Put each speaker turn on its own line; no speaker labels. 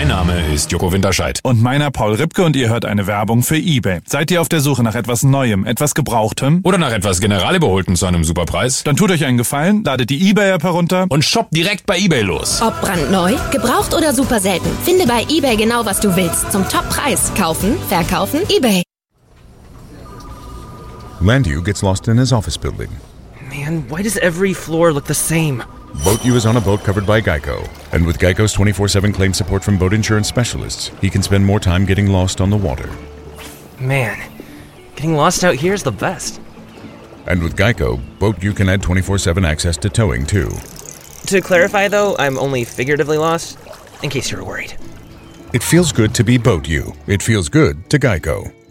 Mein Name ist Joko Winterscheid.
Und meiner Paul Ripke und ihr hört eine Werbung für eBay. Seid ihr auf der Suche nach etwas Neuem, etwas Gebrauchtem?
Oder nach etwas Generalüberholten zu einem Superpreis?
Dann tut euch einen Gefallen, ladet die eBay-App herunter
Und shoppt direkt bei eBay los.
Ob brandneu, gebraucht oder super selten, finde bei eBay genau, was du willst. Zum Top-Preis. Kaufen, verkaufen, eBay.
Landu gets lost in his office building.
Man, why does every floor look the same?
BoatU is on a boat covered by Geico. And with Geico's 24/7 claim support from boat insurance specialists, he can spend more time getting lost on the water.
Man, getting lost out here is the best.
And with Geico, BoatU can add 24/7 access to towing, too.
To clarify, though, I'm only figuratively lost, in case you were worried.
It feels good to be BoatU. It feels good to Geico.